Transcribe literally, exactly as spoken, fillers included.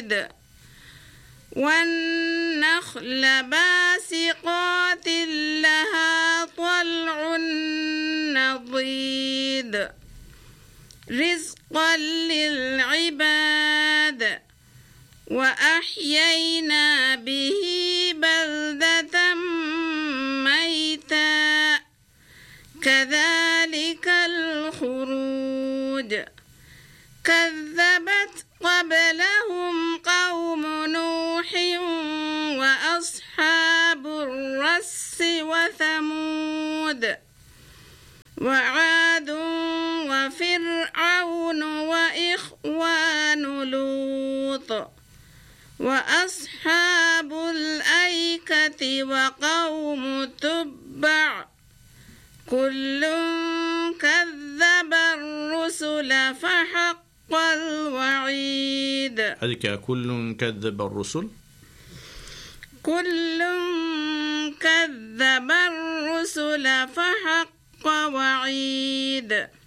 حصيد والنخل باسقات لها طلع نضيد رزقا للعباد وأحيينا به بلدة ميتا كذلك الخروج كذبت قبلهم قوم نوح وأصحاب الرس وثمود وعاد وفرعون وإخوان لوط وأصحاب الأيكة وقوم تبع كل كذب الرسل فحق الوعيد. هذيك كل كذب الرسل كل كذب الرسل فحق وعيد.